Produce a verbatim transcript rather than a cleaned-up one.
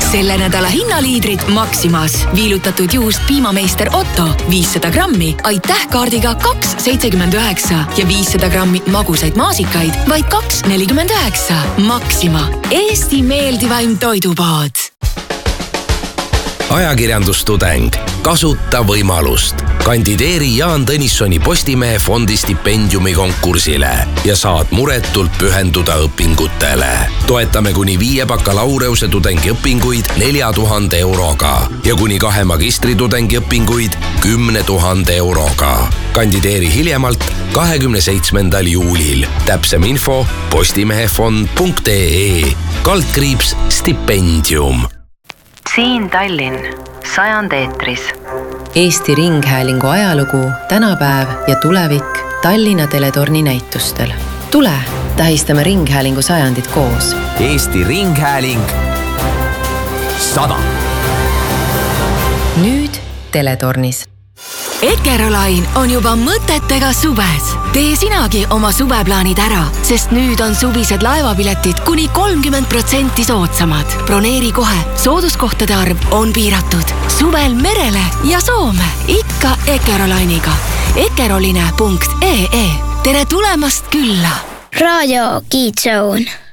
Selle nädala hinnaliidrid Maximas. Viilutatud juust piimameister Otto viissada grammi, aitäh kaardiga kaks seitsekümmend üheksa ja viissada grammi magusaid maasikaid vaid kaks nelikümmend üheksa. Maxima. Eesti meeldivaim toidupood. Ajakirjandustudeng. Kasuta võimalust. Kandideeri Jaan Tõnissoni Postimehe fondi stipendiumi konkursile ja saad muretult pühenduda õpingutele. Toetame kuni viie bakalaureuse tudengi õpinguid nelja tuhande euroga ja kuni kahe magistritudengi õpinguid kümne tuhande euroga. Kandideeri hiljemalt kahekümne seitsmendal juulil. Täpsem info postimehefond punkt ee kaldkriips stipendium. Siin Tallinn, sajand eetris. Eesti Ringhäälingu ajalugu, tänapäev ja tulevik Tallinna teletorni näitustel. Tule, tähistame Ringhäälingu sajandit koos. Eesti Ringhääling sada. Nüüd teletornis. Ekerolain on juba mõtetega suves. Tee sinagi oma suveplaanid ära, sest nüüd on suvised laevapiletid kuni kolmkümmend protsenti soodsamad. Broneeri kohe, sooduskohtade arv on piiratud. Suvel merele ja Soome, ikka Ekerolainiga. ekeroline punkt ee. Tere tulemast külla! Radio Kids Zone.